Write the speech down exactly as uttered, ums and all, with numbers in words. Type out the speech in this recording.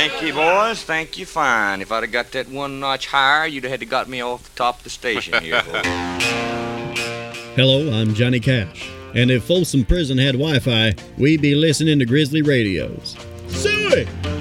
Thank you, boys. Thank you, fine. If I'd have got that one notch higher, you'd have had to got me off the top of the station here, folks. Hello, I'm Johnny Cash. And if Folsom Prison had Wi-Fi, we'd be listening to Grizzly Radios. Suey!